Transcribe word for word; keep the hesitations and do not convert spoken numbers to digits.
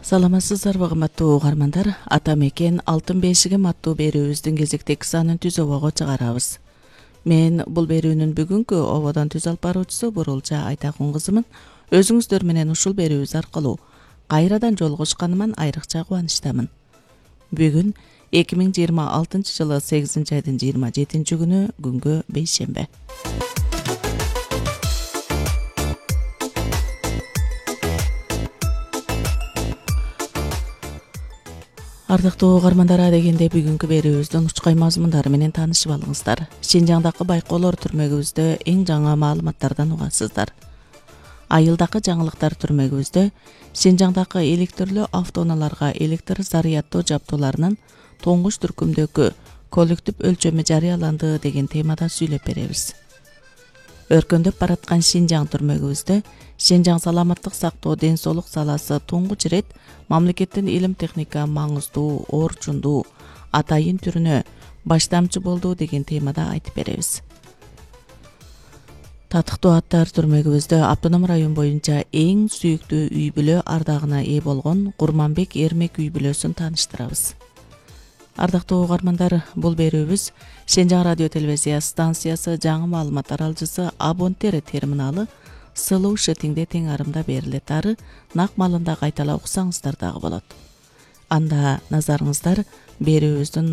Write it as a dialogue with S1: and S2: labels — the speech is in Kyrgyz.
S1: Саламатсыздарбы кымбаттуу угармандар, ата мекен алтын бешигим аттуу берүүбүздүн кезектеги санын түз обого чыгарабыз. Мен бул берүүнүн бүгүнкү ободон түз алып баруучусу Бурулча Айтакун кызымын. Өзүңүздөр менен ушул берүүбүз аркылуу кайрадан жолугушканыман айрыкча кубанычтамын. Бүгүн эки миң жыйырма алтынчы жылы сегизинчи айдын жыйырма жетинчи күнү күнгө бейшембе. Ардактуу угармандар, дегенде бүгүнкү берүүбүздүн учкай мазмундары менен таанышып алыңыздар. Шинжаңдагы байкоолор түрмөгүбүздө эң жаңы маалыматтардан угасыздар. Айылдагы жаңылыктар түрмөгүбүздө Шинжаңдагы электрлүү автоунааларга электр заряддоо жабдууларынын тоңуш түркүмдөгү коллектив өлчөмү жарыяланды деген темада сүйлөп беребиз. Өркөндөп бараткан Шинжаң түрмөгүбүздө Шинжаң саламаттык сактоо ден соолук саласы туңгуч ирет мамлекеттин илим техника маңыздуу, орчундуу, атайын түрүнө баштамчы болду деген темада айтып беребиз. Татыктуу аттар түрмөгүбүздө автоном район боюнча эң сүйүктүү үй бүлө ардагына ээ болгон Курманбек Эрмек үй бүлөсүн тааныштырабыз. Ардактуу угармандар, бул берүүбүз Шинжаң радио телевизия станциясы жаңы маалымат аралжысы Абонтер терминалы сылуу шетиңде тең арымда берилет. Ары нак маалында кайталап уксаңыздар дагы болот. Анда назарыңыздар берүүбүздүн